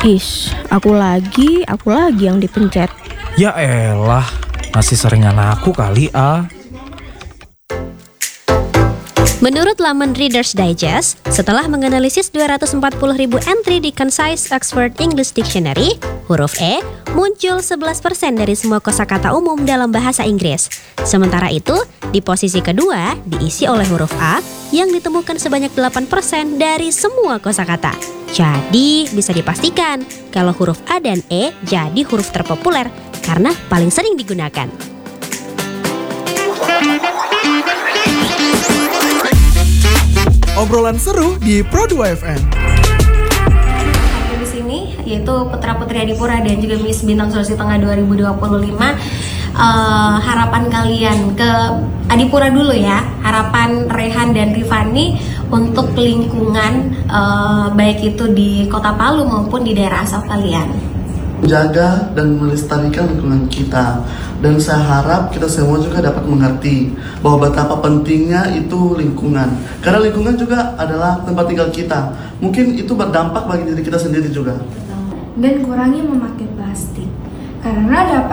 Aku lagi yang dipencet. Ya elah, masih seringan aku kali ah. Menurut laman Reader's Digest, setelah menganalisis 240.000 entry di Concise Oxford English Dictionary, huruf E muncul 11% dari semua kosakata umum dalam bahasa Inggris. Sementara itu, di posisi kedua diisi oleh huruf A yang ditemukan sebanyak 8% dari semua kosakata. Jadi, bisa dipastikan kalau huruf A dan E jadi huruf terpopuler karena paling sering digunakan. Obrolan seru di Pro 2 FM. Di sini yaitu Putra Putri Adipura dan juga Miss Bintang Sulawesi Tengah 2025. Harapan kalian ke Adipura dulu ya. Harapan Rehan dan Rifani untuk lingkungan baik itu di Kota Palu maupun di daerah asal kalian. Menjaga dan melestarikan lingkungan kita, dan saya harap kita semua juga dapat mengerti bahwa betapa pentingnya itu lingkungan, karena lingkungan juga adalah tempat tinggal kita. Mungkin itu berdampak bagi diri kita sendiri juga. Dan kurangi memakai plastik karena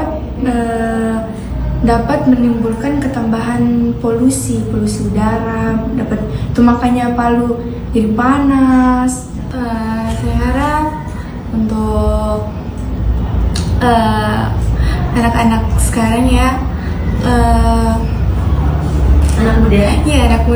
dapat menimbulkan ketambahan polusi udara, itu makanya Palu jadi panas. Saya harap untuk anak-anak sekarang ya, anak muda